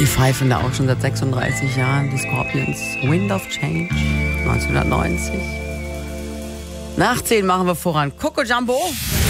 Die pfeifen da auch schon seit 36 Jahren, die Scorpions. Wind of Change, 1990. Nach 10 machen wir voran. Coco Jumbo.